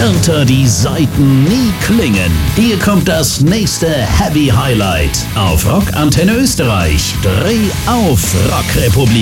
härter die Saiten nie klingen. Hier kommt das nächste Heavy Highlight auf Rock Antenne Österreich. Dreh auf Rock Republik.